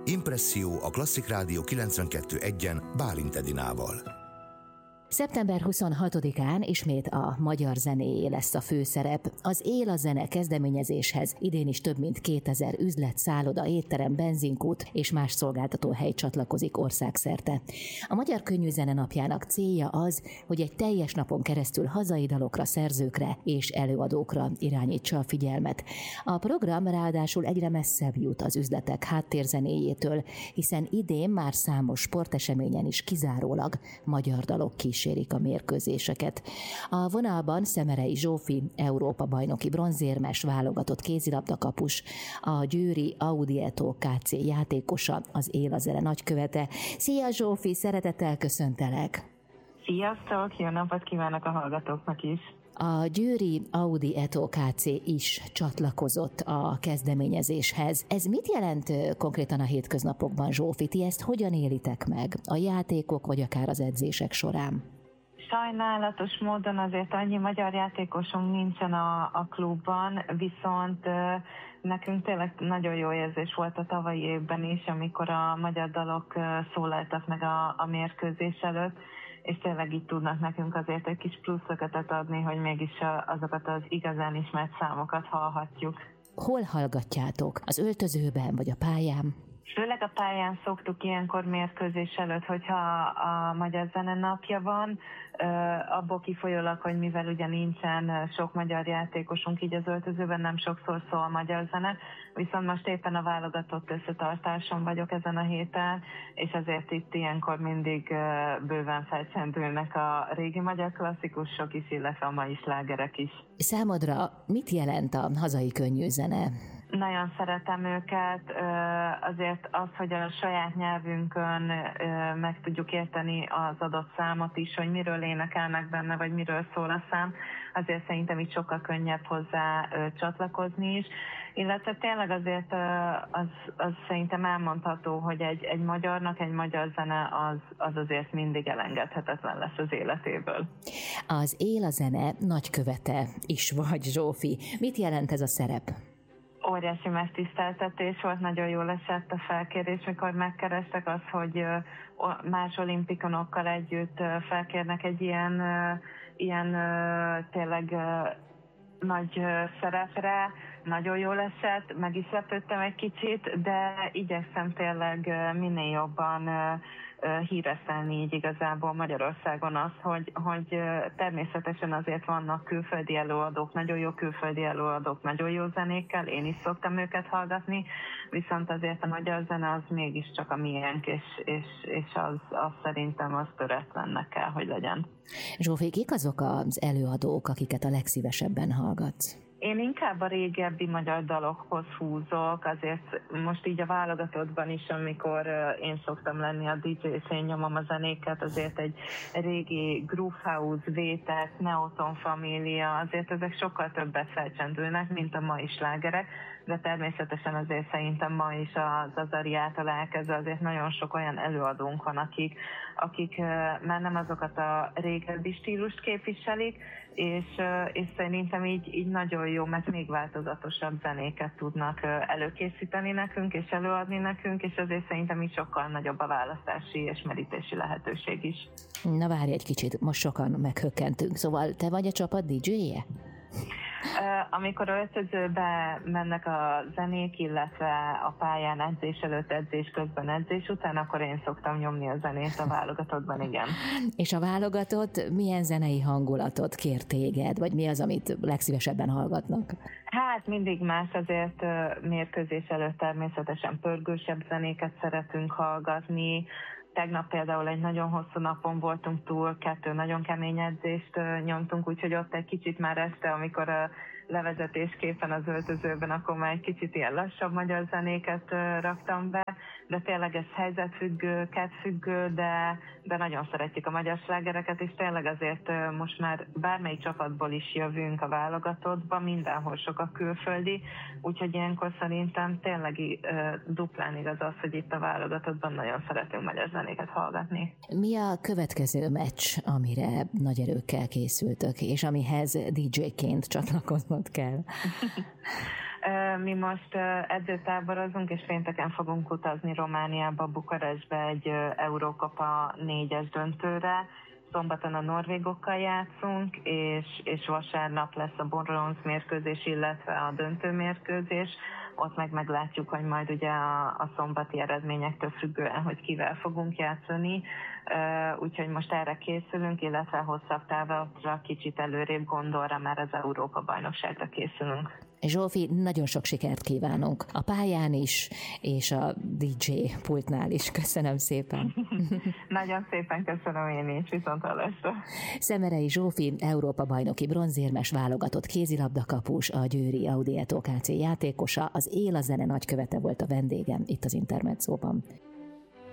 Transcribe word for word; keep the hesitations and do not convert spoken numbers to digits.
Impresszió a Klasszik Rádió kilencvenkettő egyen Bálint Edinával. szeptember huszonhatodikán ismét a magyar zenéjé lesz a főszerep. Az Él a zene kezdeményezéshez idén is több mint kétezer üzlet, szálloda, étterem, benzinkút és más szolgáltatóhely csatlakozik országszerte. A Magyar Könnyűzene Napjának célja az, hogy egy teljes napon keresztül hazai dalokra, szerzőkre és előadókra irányítsa a figyelmet. A program ráadásul egyre messzebb jut az üzletek háttérzenéjétől, hiszen idén már számos sporteseményen is kizárólag magyar dalok kísérik a mérkőzéseket. A vonalban Szemerei Zsófi, Európa-bajnoki bronzérmes, válogatott kézilabdakapus, a győri Audi Eto ká cé játékosa, az Él a zene nagykövete. Szia Zsófi, szeretettel köszöntelek! Sziasztok, jó napot kívánok a hallgatóknak is! A győri Audi Eto ká cé is csatlakozott a kezdeményezéshez. Ez mit jelent konkrétan a hétköznapokban, Zsófi? Ti ezt hogyan élitek meg? A játékok vagy akár az edzések során? Sajnálatos módon azért annyi magyar játékosunk nincsen a, a klubban, viszont nekünk tényleg nagyon jó érzés volt a tavalyi évben is, amikor a magyar dalok szólaltak meg a, a mérkőzés előtt, és tényleg így tudnak nekünk azért egy kis pluszöketet adni, hogy mégis azokat az igazán ismert számokat hallhatjuk. Hol hallgatjátok? Az öltözőben vagy a pályán? Főleg a pályán szoktuk ilyenkor mérkőzés előtt, hogyha a Magyar Zene Napja van, abból kifolyólag, hogy mivel ugye nincsen sok magyar játékosunk, így az öltözőben nem sokszor szól magyar zene, viszont most éppen a válogatott összetartáson vagyok ezen a héten, és azért itt ilyenkor mindig bőven felcsendülnek a régi magyar klasszikusok is, illetve a mai slágerek is. Számodra mit jelent a hazai könnyűzene? Nagyon szeretem őket, azért az, hogy a saját nyelvünkön meg tudjuk érteni az adott számot is, hogy miről énekelnek benne, vagy miről szól a szám, azért szerintem itt sokkal könnyebb hozzá csatlakozni is, illetve tényleg azért az, az szerintem elmondható, hogy egy, egy magyarnak egy magyar zene az, az azért mindig elengedhetetlen lesz az életéből. Az Él a zene nagykövete is vagy, Zsófi. Mit jelent ez a szerep? Óriási megtiszteltetés volt, nagyon jól esett a felkérés, mikor megkerestek az, hogy más olimpikonokkal együtt felkérnek egy ilyen, ilyen tényleg nagy szerepre. Nagyon jól esett, meg is lepődtem egy kicsit, de igyekszem tényleg minél jobban híresztelni így igazából Magyarországon az, hogy, hogy természetesen azért vannak külföldi előadók, nagyon jó külföldi előadók, nagyon jó zenékkel, én is szoktam őket hallgatni, viszont azért a magyar zene az mégiscsak a miénk, és, és, és az, az szerintem az töretlennek kell, hogy legyen. Zsófi, kik azok az előadók, akiket a legszívesebben hallgatsz? Én inkább a régebbi magyar dalokhoz húzok, azért most így a válogatottban is, amikor én szoktam lenni a dé dzsé, és én nyomom a zenéket, azért egy régi Groove House, Vétek, Neoton Família, azért ezek sokkal többet felcsendülnek, mint a mai slágerek, de természetesen azért szerintem ma is az Azariától elkezdve azért nagyon sok olyan előadónk van, akik, akik már nem azokat a régebbi stílust képviselik, és, és szerintem így, így nagyon jó, mert még változatosabb zenéket tudnak előkészíteni nekünk, és előadni nekünk, és azért szerintem így sokkal nagyobb a választási és merítési lehetőség is. Na várj egy kicsit, most sokan meghökkentünk, szóval te vagy a csapat dé dzséje? Amikor öltözőbe mennek a zenék, illetve a pályán edzés előtt, edzés közben, edzés után, akkor én szoktam nyomni a zenét a válogatottban, igen. És a válogatott milyen zenei hangulatot kér téged, vagy mi az, amit legszívesebben hallgatnak? Hát mindig más, azért mérkőzés előtt természetesen pörgősebb zenéket szeretünk hallgatni. Tegnap például egy nagyon hosszú napon voltunk túl, kettő nagyon kemény edzést nyomtunk, úgyhogy ott egy kicsit már este, amikor a levezetésképpen az öltözőben, akkor már egy kicsit ilyen lassabb magyar zenéket raktam be, de tényleg ez helyzetfüggő, kedvfüggő, de, de nagyon szeretjük a magyar slágereket, és tényleg azért most már bármelyik csapatból is jövünk a válogatottba, mindenhol sok a külföldi, úgyhogy ilyenkor szerintem tényleg duplán igaz az, hogy itt a válogatottban nagyon szeretünk magyar zenéket hallgatni. Mi a következő meccs, amire nagy erőkkel készültök, és amihez dé dzséként csatlakoznod kell? Mi most edzőtáborozunk, és pénteken fogunk utazni Romániába, Bukarestbe egy Eurókupa négyes döntőre. Szombaton a norvégokkal játszunk, és, és vasárnap lesz a bronz mérkőzés, illetve a döntőmérkőzés. Ott meg meglátjuk, hogy majd ugye a, a szombati eredményektől függően, hogy kivel fogunk játszani. Úgyhogy most erre készülünk, illetve hosszabb távra kicsit előrébb gondolra már az Európa-bajnokságra készülünk. Zsófi, nagyon sok sikert kívánunk a pályán is, és a dé dzsé pultnál is. Köszönöm szépen. Nagyon szépen köszönöm én is, viszonthallásra. Szemerei Zsófi, Európa-bajnoki bronzérmes válogatott kézilabdakapus, a győri Audi e té ká cé játékosa, az Él a zene nagykövete volt a vendégem itt az Intermedzóban.